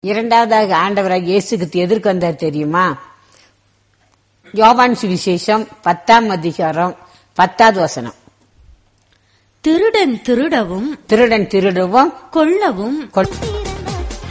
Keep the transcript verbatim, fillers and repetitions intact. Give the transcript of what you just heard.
இரண்டாவதாக ஆண்டவராக இயேசுக்கு எதிர்க்கு வந்தார் தெரியுமா? யோவான் சுவிசேஷம் பத்தாம் அதிகாரம் பத்தாவது வசனம். திருடன் திருடவும் திருடன் திருடவும் கொல்லவும் கொல்